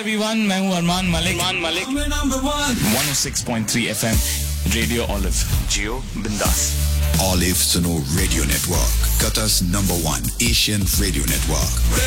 Everyone, मैं हूं Armaan Malik 106.3 FM radio olive, जियो बिंदास. Olive Suno Radio Network, Qatar's #1 Asian radio network.